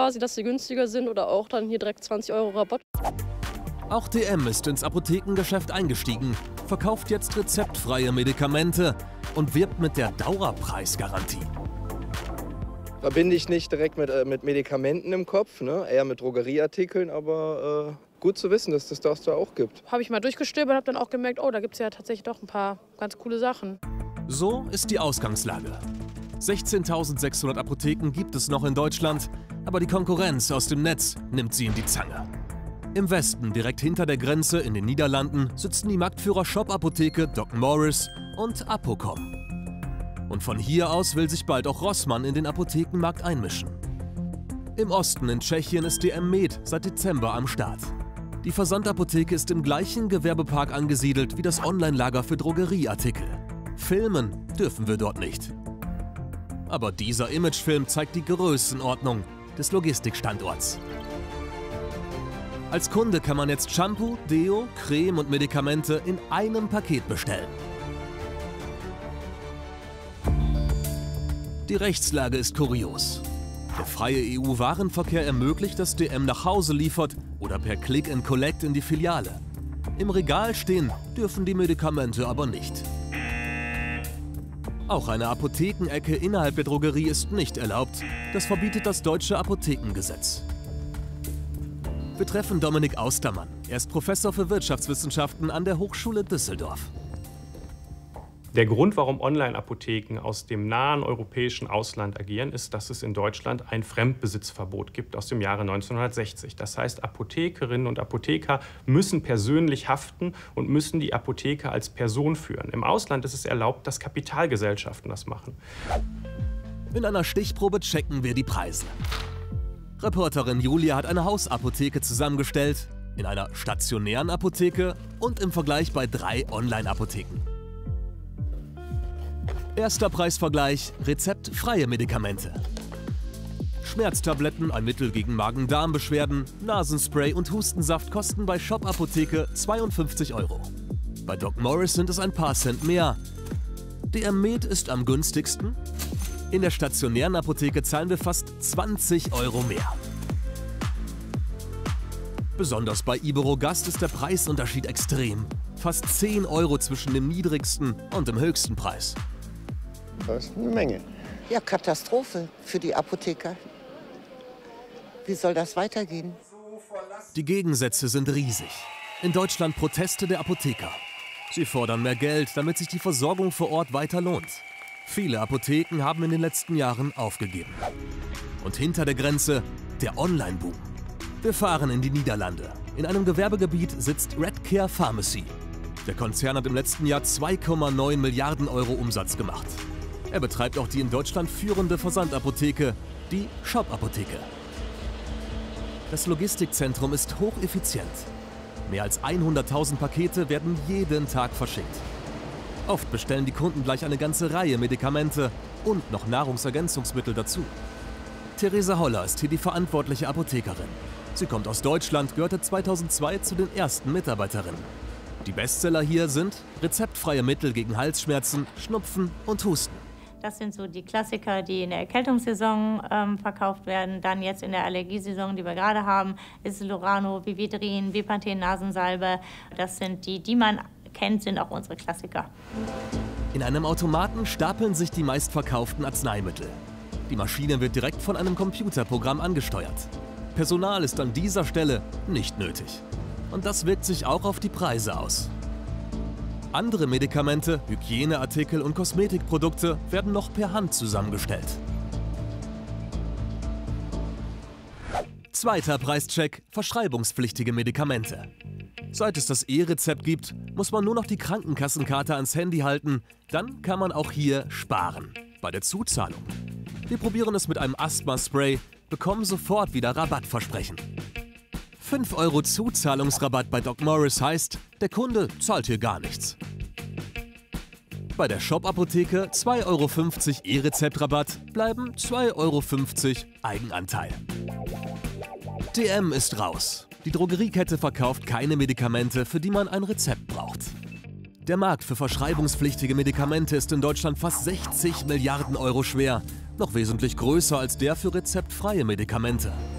quasi, dass sie günstiger sind oder auch dann hier direkt 20 € Rabatt. Auch DM ist ins Apothekengeschäft eingestiegen, verkauft jetzt rezeptfreie Medikamente und wirbt mit der Dauerpreisgarantie. Verbinde ich nicht direkt mit Medikamenten im Kopf, ne? Eher mit Drogerieartikeln, aber gut zu wissen, dass das da auch gibt. Habe ich mal durchgestöbert und habe dann auch gemerkt, oh, da gibt es ja tatsächlich doch ein paar ganz coole Sachen. So ist die Ausgangslage. 16.600 Apotheken gibt es noch in Deutschland, aber die Konkurrenz aus dem Netz nimmt sie in die Zange. Im Westen, direkt hinter der Grenze in den Niederlanden, sitzen die Marktführer Shop-Apotheke Doc Morris und Apocom. Und von hier aus will sich bald auch Rossmann in den Apothekenmarkt einmischen. Im Osten in Tschechien ist DM Med seit Dezember am Start. Die Versandapotheke ist im gleichen Gewerbepark angesiedelt wie das Online-Lager für Drogerieartikel. Filmen dürfen wir dort nicht. Aber dieser Imagefilm zeigt die Größenordnung des Logistikstandorts. Als Kunde kann man jetzt Shampoo, Deo, Creme und Medikamente in einem Paket bestellen. Die Rechtslage ist kurios. Der freie EU-Warenverkehr ermöglicht, dass DM nach Hause liefert oder per Click and Collect in die Filiale. Im Regal stehen dürfen die Medikamente aber nicht. Auch eine Apothekenecke innerhalb der Drogerie ist nicht erlaubt. Das verbietet das deutsche Apothekengesetz. Wir treffen Dominik Austermann. Er ist Professor für Wirtschaftswissenschaften an der Hochschule Düsseldorf. Der Grund, warum Online-Apotheken aus dem nahen europäischen Ausland agieren, ist, dass es in Deutschland ein Fremdbesitzverbot gibt aus dem Jahre 1960. Das heißt, Apothekerinnen und Apotheker müssen persönlich haften und müssen die Apotheke als Person führen. Im Ausland ist es erlaubt, dass Kapitalgesellschaften das machen. In einer Stichprobe checken wir die Preise. Reporterin Julia hat eine Hausapotheke zusammengestellt, in einer stationären Apotheke und im Vergleich bei 3 Online-Apotheken. Erster Preisvergleich: rezeptfreie Medikamente. Schmerztabletten, ein Mittel gegen Magen-Darm-Beschwerden, Nasenspray und Hustensaft kosten bei Shop-Apotheke 52 €. Bei Doc Morris sind es ein paar Cent mehr. DM Med ist am günstigsten. In der stationären Apotheke zahlen wir fast 20 € mehr. Besonders bei Iberogast ist der Preisunterschied extrem. Fast 10 € zwischen dem niedrigsten und dem höchsten Preis. Das ist eine Menge. Ja, Katastrophe für die Apotheker. Wie soll das weitergehen? Die Gegensätze sind riesig. In Deutschland Proteste der Apotheker. Sie fordern mehr Geld, damit sich die Versorgung vor Ort weiter lohnt. Viele Apotheken haben in den letzten Jahren aufgegeben. Und hinter der Grenze der Online-Boom. Wir fahren in die Niederlande. In einem Gewerbegebiet sitzt Redcare Pharmacy. Der Konzern hat im letzten Jahr 2,9 Milliarden € Umsatz gemacht. Er betreibt auch die in Deutschland führende Versandapotheke, die Shop-Apotheke. Das Logistikzentrum ist hocheffizient. Mehr als 100.000 Pakete werden jeden Tag verschickt. Oft bestellen die Kunden gleich eine ganze Reihe Medikamente und noch Nahrungsergänzungsmittel dazu. Theresa Holler ist hier die verantwortliche Apothekerin. Sie kommt aus Deutschland, gehörte 2002 zu den ersten Mitarbeiterinnen. Die Bestseller hier sind rezeptfreie Mittel gegen Halsschmerzen, Schnupfen und Husten. Das sind so die Klassiker, die in der Erkältungssaison verkauft werden. Dann jetzt in der Allergiesaison, die wir gerade haben, ist Lorano, Vividrin, Bepanthen, Nasensalbe. Das sind die man kennt, sind auch unsere Klassiker. In einem Automaten stapeln sich die meistverkauften Arzneimittel. Die Maschine wird direkt von einem Computerprogramm angesteuert. Personal ist an dieser Stelle nicht nötig. Und das wirkt sich auch auf die Preise aus. Andere Medikamente, Hygieneartikel und Kosmetikprodukte werden noch per Hand zusammengestellt. Zweiter Preischeck: verschreibungspflichtige Medikamente. Seit es das E-Rezept gibt, muss man nur noch die Krankenkassenkarte ans Handy halten. Dann kann man auch hier sparen. Bei der Zuzahlung. Wir probieren es mit einem Asthma-Spray, bekommen sofort wieder Rabattversprechen. 5 € Zuzahlungsrabatt bei Doc Morris heißt, der Kunde zahlt hier gar nichts. Bei der Shop-Apotheke 2,50 € E-Rezept-Rabatt bleiben 2,50 € Eigenanteil. DM ist raus. Die Drogeriekette verkauft keine Medikamente, für die man ein Rezept braucht. Der Markt für verschreibungspflichtige Medikamente ist in Deutschland fast 60 Milliarden € schwer, noch wesentlich größer als der für rezeptfreie Medikamente.